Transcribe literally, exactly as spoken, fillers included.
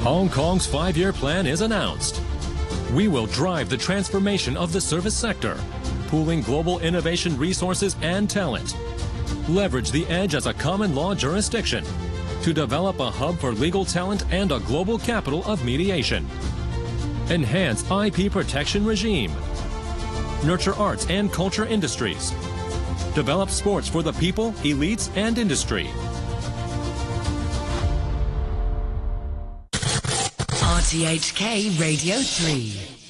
Hong Kong's five-year plan is announced. We will drive the transformation of the service sector, pooling global innovation resources and talent. Leverage the edge as a common law jurisdiction to develop a hub for legal talent and a global capital of mediation. Enhance I P protection regime. Nurture arts and culture industries. Develop sports for the people, elites, and industry. R T H K Radio three.